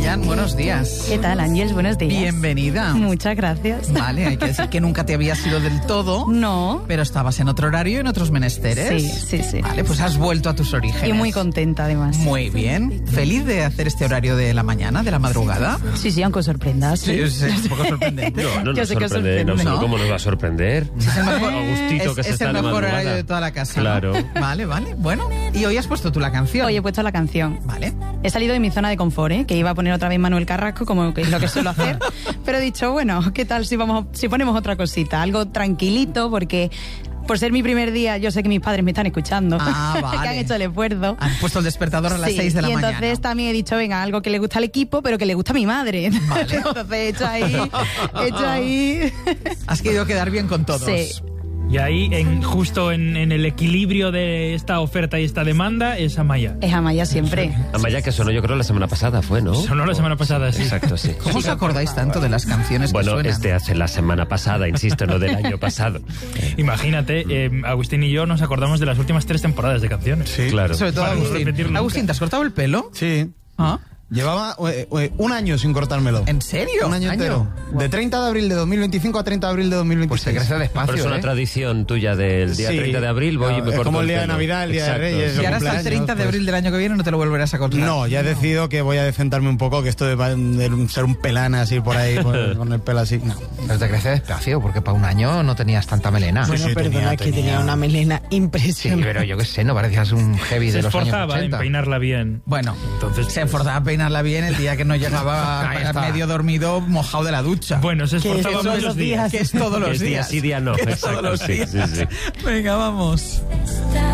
Jan, buenos días. ¿Qué tal, Ángels? Buenos días. Bienvenida. Muchas gracias. Vale, hay que decir que nunca te habías ido del todo. No. Pero estabas en otro horario y en otros menesteres. Sí. Vale, pues has vuelto a tus orígenes. Y muy contenta, además. Muy bien. ¿Feliz de hacer este horario de la mañana, de la madrugada? Sí, aunque os sorprendas. Sí, es un poco sorprendente. No nos sorprende. No, ¿cómo nos va a sorprender? Es el mejor, Agustito, que se está el de mejor madrugada. horario de toda la casa. Claro. ¿No? Vale. Bueno, y hoy has puesto tú la canción. Hoy he puesto la canción. Vale. He salido de mi zona de confort, que iba a poner otra vez Manuel Carrasco, como que es lo que suelo hacer. Pero he dicho, bueno, ¿qué tal si ponemos otra cosita? Algo tranquilito, porque por ser mi primer día, yo sé que mis padres me están escuchando. Ah, vale. Que han hecho el esfuerzo. Han puesto el despertador a las 6 de la mañana. Y entonces también he dicho, venga, algo que le gusta al equipo, pero que le gusta a mi madre. Vale. Entonces he hecho ahí. Has querido quedar bien con todos. Sí. Y ahí, justo en el equilibrio de esta oferta y esta demanda, es Amaya. Es Amaya siempre. Amaya, que sonó yo creo la semana pasada, ¿fue, no? Sonó la semana pasada, sí. Exacto, sí. ¿Cómo os acordáis tanto de las canciones que Bueno, suenan? es de hace la semana pasada, insisto, no del año pasado. Imagínate, Agustín y yo nos acordamos de las últimas 3 temporadas de canciones. Sí, Claro. Sobre todo Para no Agustín. repetir nunca. Agustín, ¿te has cortado el pelo? Sí. ¿Ah? Llevaba un año sin cortármelo. ¿En serio? Un año entero. De 30 de abril de 2025 a 30 de abril de 2026. Pues te crece despacio, Pero es una tradición tuya del día Sí. 30 de abril, voy y me Es corto como el día de pelo. Navidad, el día de Exacto, Reyes, sí. Y ahora hasta el cumpleaños, 30 de pues. abril del año que viene no te lo volverás a cortar. No, ya he decidido que voy a decentarme un poco, que esto de ser un pelana así por ahí, con el pelo así, no. Pero te crece despacio, porque para un año no tenías tanta melena. Sí, Bueno, perdona, es que tenía una melena Sí, impresionante. pero yo qué sé, no parecías un heavy Se de los años esforzaba en 80. peinarla bien. Bueno, Entonces, se esforzaba a peinarla bien el día que no llegaba Ahí está. medio dormido, mojado de la ducha. Bueno, se Que esforzaba eso muchos es días. Que es todos los Es día días. sí, día no. Que es Exacto, todos los sí, días. sí, sí. Venga, vamos.